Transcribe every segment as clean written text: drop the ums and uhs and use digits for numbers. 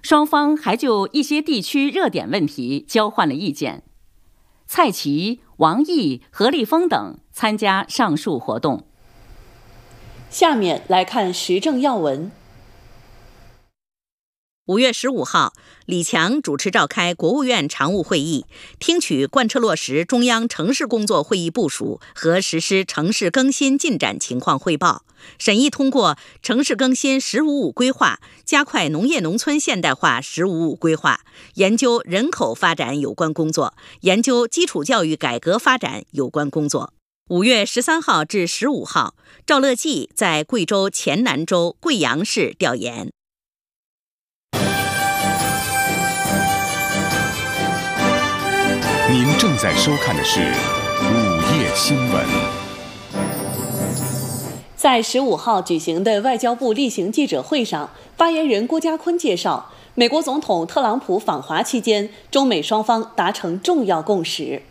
双方还就一些地区热点问题交换了意见。蔡奇、王毅、何立峰等参加上述活动。 下面来看时政要闻。 5月15号，李强主持召开国务院常务会议，听取贯彻落实中央城市工作会议部署和实施城市更新进展情况汇报，审议通过城市更新“十五五”规划，加快农业农村现代化“十五五”规划，研究人口发展有关工作，研究基础教育改革发展有关工作。5月13号至15号，赵乐际在贵州黔南州贵阳市调研。 您正在收看的是午夜新闻。 在15号举行的外交部例行记者会上，发言人郭家坤介绍，美国总统特朗普访华期间，中美双方达成重要共识。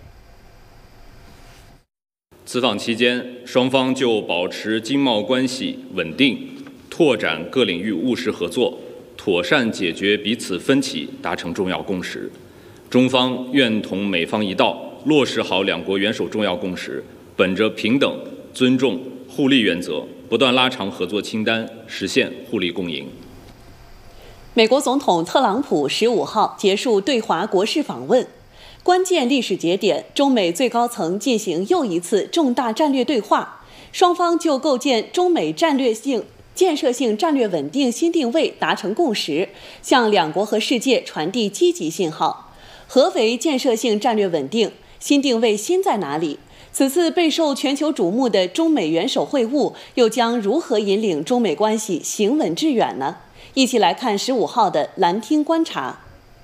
此访期间，双方就保持经贸关系稳定、拓展各领域务实合作、妥善解决彼此分歧达成重要共识。中方愿同美方一道，落实好两国元首重要共识，本着平等、尊重、互利原则，不断拉长合作清单，实现互利共赢。 美国总统特朗普15号结束对华国事访问，关键历史节点，中美最高层进行又一次重大战略对话，双方就构建中美建设性战略稳定新定位达成共识，向两国和世界传递积极信号。何为建设性战略稳定？新定位新在哪里？此次备受全球瞩目的中美元首会晤，又将如何引领中美关系行稳致远呢？一起来看15号的蓝厅观察。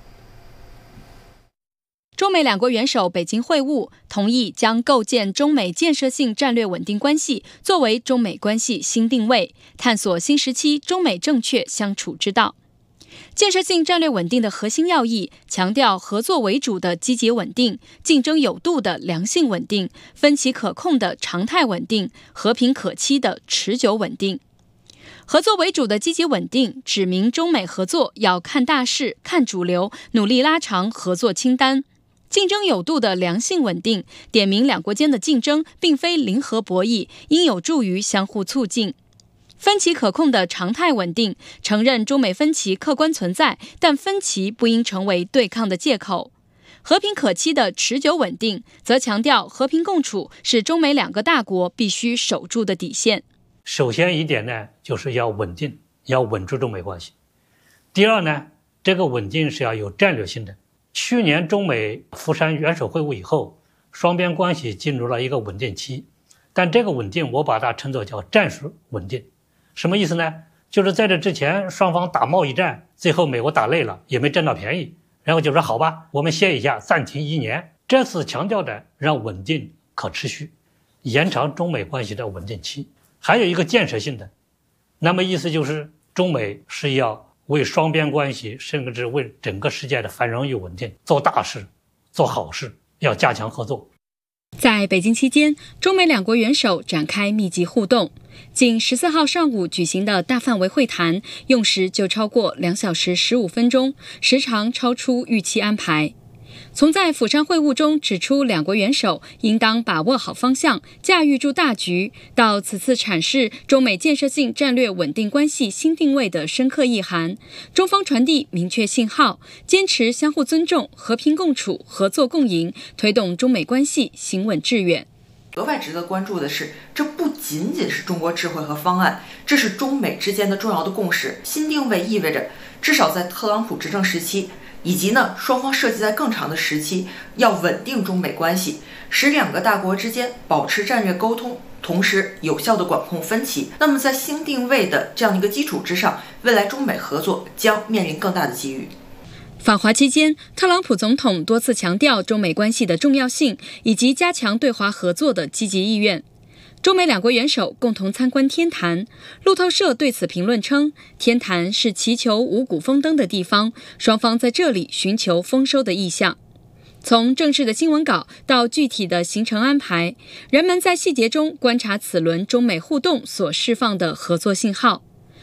中美两国元首北京会晤，同意将构建中美建设性战略稳定关系作为中美关系新定位，探索新时期中美正确相处之道。建设性战略稳定的核心要义，强调合作为主的积极稳定，竞争有度的良性稳定，分歧可控的常态稳定，和平可期的持久稳定。合作为主的积极稳定，指明中美合作要看大势、看主流，努力拉长合作清单。竞争有度的良性稳定，点明两国间的竞争并非零和博弈，应有助于相互促进。分歧可控的常态稳定，承认中美分歧客观存在，但分歧不应成为对抗的借口。和平可期的持久稳定，则强调和平共处是中美两个大国必须守住的底线。 首先一点呢，就是要稳定，要稳住中美关系。第二呢，这个稳定是要有战略性的。去年中美福山元首会晤以后，双边关系进入了一个稳定期，但这个稳定我把它称作叫战术稳定。什么意思呢？就是在这之前双方打贸易战，最后美国打累了也没占到便宜，然后就说好吧，我们歇一下，暂停1年。这次强调的让稳定可持续，延长中美关系的稳定期。还有一个建设性的，那么意思就是中美是要为双边关系甚至为整个世界的繁荣与稳定做大事做好事，要加强合作。 在北京期间，中美两国元首展开密集互动。仅14号上午举行的大范围会谈，用时就超过2小时15分钟，时长超出预期安排。从在釜山会晤中指出两国元首应当把握好方向，驾驭住大局，到此次阐释中美建设性战略稳定关系新定位的深刻意涵，中方传递明确信号，坚持相互尊重、和平共处、合作共赢，推动中美关系行稳致远。 额外值得关注的是，这不仅仅是中国智慧和方案，这是中美之间的重要的共识。新定位意味着，至少在特朗普执政时期，以及双方设计在更长的时期，要稳定中美关系，使两个大国之间保持战略沟通，同时有效地管控分歧。那么在新定位的这样的一个基础之上，未来中美合作将面临更大的机遇。 访华期间，特朗普总统多次强调中美关系的重要性，以及加强对华合作的积极意愿。中美两国元首共同参观天坛，路透社对此评论称，天坛是祈求五谷丰登的地方，双方在这里寻求丰收的意向。从正式的新闻稿到具体的行程安排，人们在细节中观察此轮中美互动所释放的合作信号。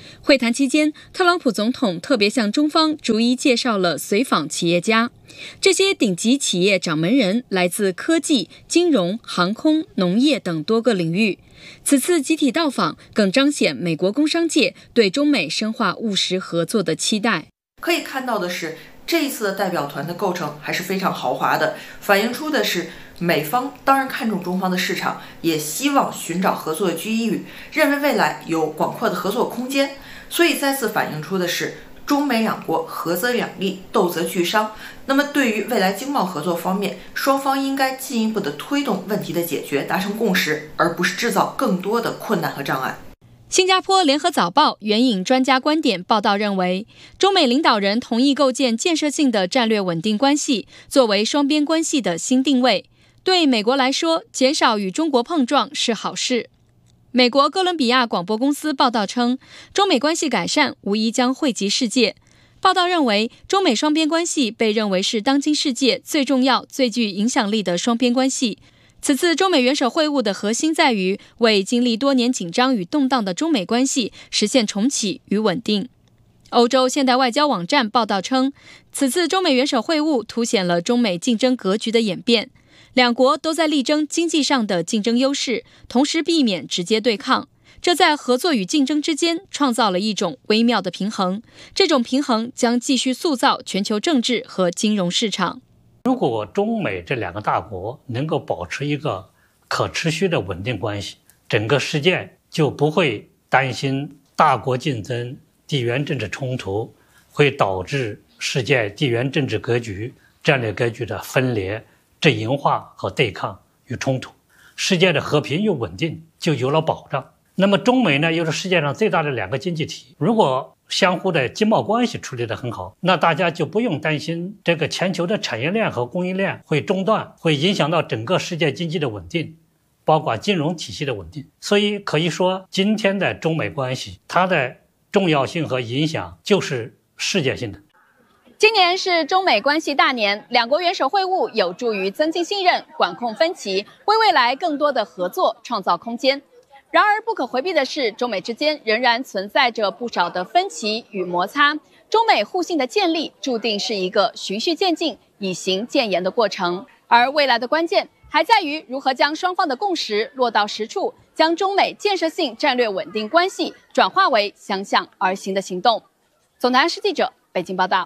会谈期间，特朗普总统特别向中方逐一介绍了随访企业家。这些顶级企业掌门人来自科技、金融、航空、农业等多个领域。此次集体到访更彰显美国工商界对中美深化务实合作的期待。 可以看到的是，这一次的代表团的构成还是非常豪华的，反映出的是美方当然看重中方的市场，也希望寻找合作的机遇，认为未来有广阔的合作空间，所以再次反映出的是中美两国合则两利，斗则俱伤。那么对于未来经贸合作方面，双方应该进一步的推动问题的解决，达成共识，而不是制造更多的困难和障碍。 新加坡联合早报援引专家观点报道认为，中美领导人同意构建建设性的战略稳定关系，作为双边关系的新定位。对美国来说，减少与中国碰撞是好事。美国哥伦比亚广播公司报道称，中美关系改善无疑将惠及世界。报道认为，中美双边关系被认为是当今世界最重要、最具影响力的双边关系。此次中美元首会晤的核心在于为经历多年紧张与动荡的中美关系实现重启与稳定。欧洲现代外交网站报道称，此次中美元首会晤凸显了中美竞争格局的演变，两国都在力争经济上的竞争优势，同时避免直接对抗。这在合作与竞争之间创造了一种微妙的平衡，这种平衡将继续塑造全球政治和金融市场。 如果中美这两个大国能够保持一个可持续的稳定关系，整个世界就不会担心大国竞争、地缘政治冲突会导致世界地缘政治格局、战略格局的分裂、阵营化和对抗与冲突，世界的和平与稳定就有了保障。那么中美呢，又是世界上最大的两个经济体，如果相互的经贸关系处理得很好，那大家就不用担心这个全球的产业链和供应链会中断，会影响到整个世界经济的稳定，包括金融体系的稳定。所以可以说，今天的中美关系，它的重要性和影响就是世界性的。 今年是中美关系大年，两国元首会晤有助于增进信任、管控分歧，为未来更多的合作创造空间。然而不可回避的是，中美之间仍然存在着不少的分歧与摩擦，中美互信的建立注定是一个循序渐进、以行渐严的过程，而未来的关键还在于如何将双方的共识落到实处，将中美建设性战略稳定关系转化为相向而行的行动。总台央视记者北京报道。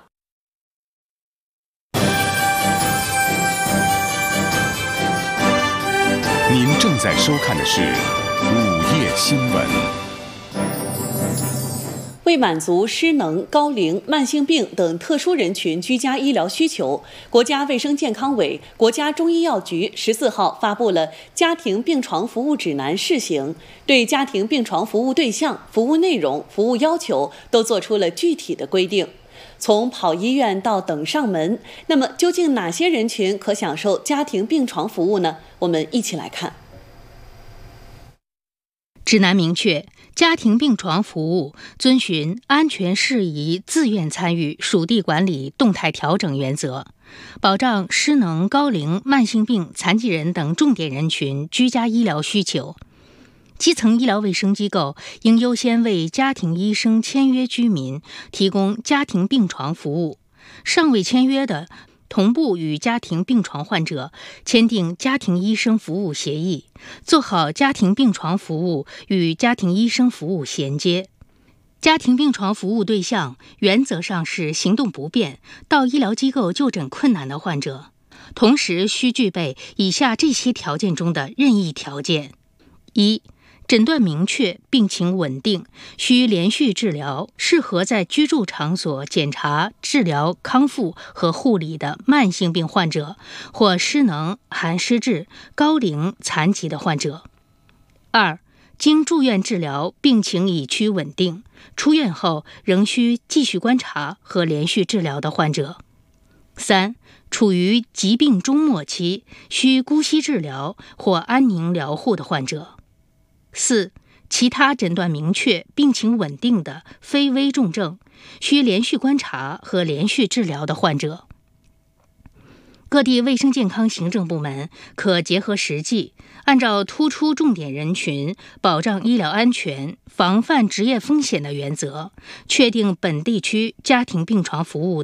您正在收看的是午夜新闻。 为满足失能、高龄、慢性病等特殊人群居家医疗需求，国家卫生健康委、国家中医药局14号发布了《家庭病床服务指南（试行）》，对家庭病床服务对象、服务内容、服务要求都做出了具体的规定。从跑医院到等上门，那么究竟哪些人群可享受家庭病床服务呢？我们一起来看。 指南明确，家庭病床服务遵循安全适宜、自愿参与、属地管理、动态调整原则，保障失能、高龄、慢性病、残疾人等重点人群居家医疗需求。基层医疗卫生机构应优先为家庭医生签约居民提供家庭病床服务，尚未签约的，同步与家庭病床患者签订家庭医生服务协议，做好家庭病床服务与家庭医生服务衔接。家庭病床服务对象原则上是行动不便、到医疗机构就诊困难的患者，同时需具备以下这些条件中的任意条件：一、诊断明确，病情稳定，需连续治疗，适合在居住场所检查、治疗、康复和护理的慢性病患者或失能、含失智、高龄、残疾的患者。二、经住院治疗，病情已趋稳定，出院后仍需继续观察和连续治疗的患者。三、处于疾病终末期，需姑息治疗或安宁疗护的患者。四、其他诊断明确、病情稳定的非危重症，需连续观察和连续治疗的患者。 各地卫生健康行政部门可结合实际，按照突出重点人群、保障医疗安全、防范职业风险的原则，确定本地区家庭病床服务